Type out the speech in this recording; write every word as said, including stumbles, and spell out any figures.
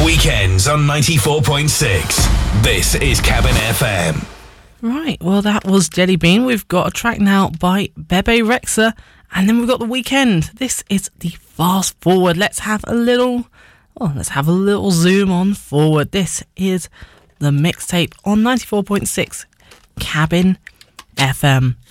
Weekends on ninety-four point six. This is Cabin F M. Right, well, that was Jelly Bean. We've got a track now by Bebe Rexha, and then we've got The Weeknd. This is the Fast Forward. Let's have a little, oh, let's have a little zoom on forward. This is the mixtape on ninety-four point six Cabin F M.